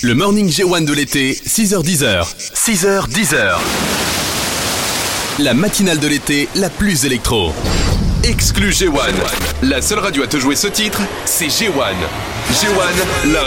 Le morning G1 de l'été, 6h-10h. 6h-10h. La matinale de l'été la plus électro. Exclu G1. La seule radio à te jouer ce titre, c'est G1. G1, la